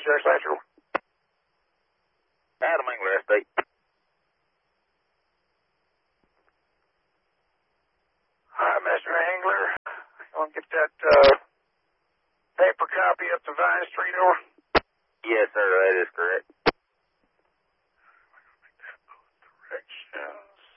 Sheriff Central. Adam Engler Estate. Hi, Mr. Engler. You want to get that paper copy up to Vine Street over? Yes, sir, that is correct.